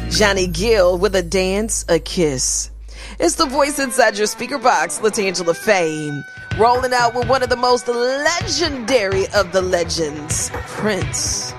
Johnny Gill with A Dance, A Kiss. It's the voice inside your speaker box, Latangela Fame, rolling out with one of the most legendary of the legends, Prince.